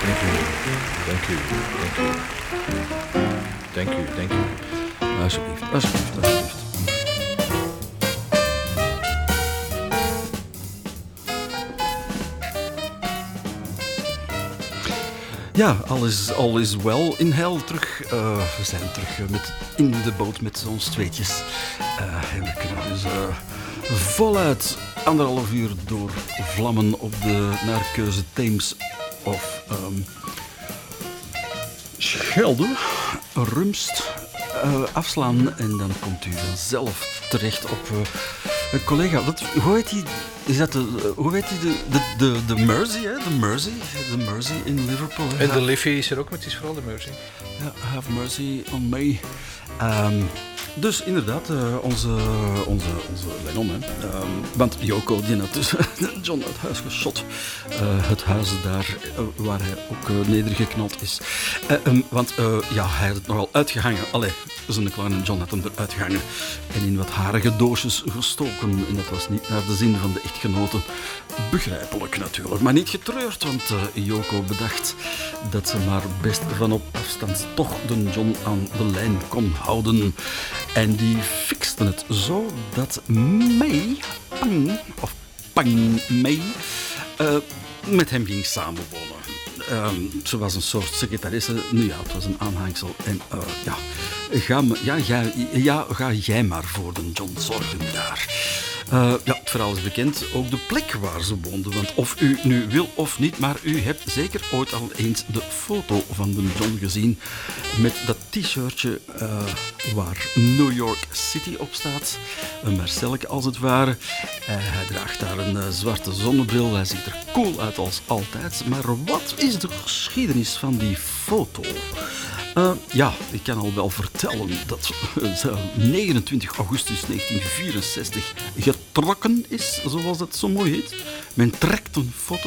Dank u. Dank u. Dank u. Dank u. Dank u. Alsjeblieft, alsjeblieft, alsjeblieft. Ja, all is wel in hel terug. We zijn terug in de boot met ons tweetjes. En we kunnen dus voluit 1,5 uur door vlammen op de naar keuze Theems of Schelde, Rumst afslaan. En dan komt u zelf terecht op een collega. Hoe heet die? Is dat hoe heet die? De Mersey, hè? De Mersey in Liverpool. Hè? En de Liffey is er ook, maar het is vooral de Mersey. Ja, have mercy on me. Dus inderdaad, onze Lennon, hè. Want Yoko, die had dus John uit huis geschot. Het huis daar waar hij ook nedergeknald is. Want hij had het nogal uitgehangen. Allee, zijn kleine John had hem eruit gehangen. En in wat harige doosjes gestoken. En dat was niet naar de zin van de echtgenoten. Begrijpelijk natuurlijk, maar niet getreurd. Want Yoko bedacht dat ze maar best van op afstand toch de John aan de lijn kon houden. En die fixten het zo dat May, May, met hem ging samenwonen. Ze was een soort secretaresse. Nu ja, het was een aanhangsel. En ga jij maar voor de John zorgen daar. Het verhaal is bekend, ook de plek waar ze woonden. Want of u nu wil of niet, maar u hebt zeker ooit al eens de foto van de John gezien. Met dat t-shirtje waar New York City op staat. Een Marcelleke als het ware. Hij draagt daar een zwarte zonnebril. Hij ziet er cool uit als altijd. Maar wat is de geschiedenis van die foto? Ik kan al wel vertellen dat ze 29 augustus 1964 getrokken is, zoals dat zo mooi heet. Men trekt een foto.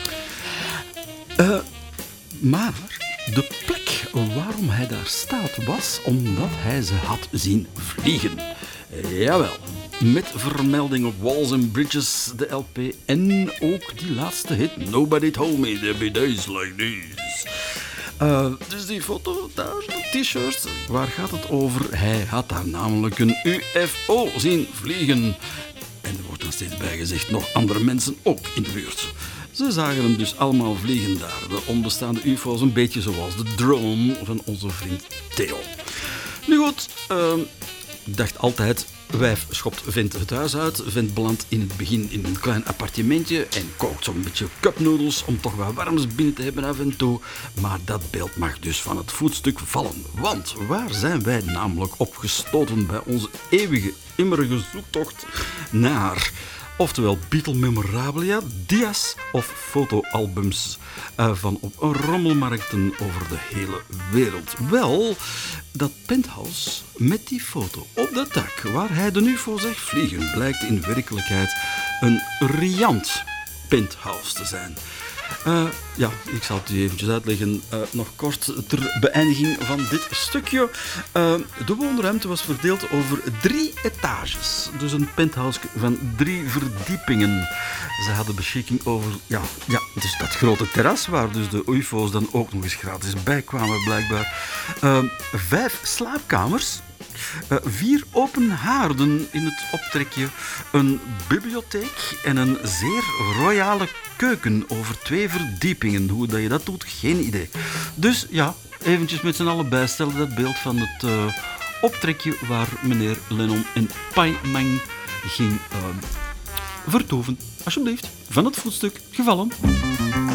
Maar de plek waarom hij daar staat was omdat hij ze had zien vliegen. Jawel, met vermelding op Walls and Bridges, de LP en ook die laatste hit Nobody Told Me There'd Be Days Like These. Dus die foto daar, de t-shirts, waar gaat het over? Hij had daar namelijk een UFO zien vliegen. En er wordt dan steeds bij gezegd, nog andere mensen ook in de buurt. Ze zagen hem dus allemaal vliegen daar. De onbestaande UFO's, een beetje zoals de drone van onze vriend Theo. Nu goed, ik dacht altijd, wijf schopt vent het huis uit. Vent belandt in het begin in een klein appartementje en kookt zo'n beetje cupnoedels om toch wat warms binnen te hebben af en toe. Maar dat beeld mag dus van het voetstuk vallen. Want waar zijn wij namelijk opgestoten bij onze eeuwige, immerige zoektocht naar... Oftewel Beatle memorabilia, dia's of fotoalbums van op rommelmarkten over de hele wereld. Wel, dat penthouse met die foto op dat dak waar hij de UFO zegt vliegen, blijkt in werkelijkheid een riant penthouse te zijn. Ik zal het u eventjes uitleggen, nog kort ter beëindiging van dit stukje. De woonruimte was verdeeld over 3 etages. Dus een penthouse van 3 verdiepingen. Ze hadden beschikking over, dus dat grote terras, waar dus de UFO's dan ook nog eens gratis bij kwamen, blijkbaar. 5 slaapkamers. 4 open haarden in het optrekje, een bibliotheek en een zeer royale keuken over 2 verdiepingen. Hoe dat je dat doet, geen idee. Dus ja, eventjes met z'n allen bijstellen dat beeld van het optrekje waar meneer Lennon en Pai Meng ging vertoeven. Alsjeblieft, van het voetstuk gevallen.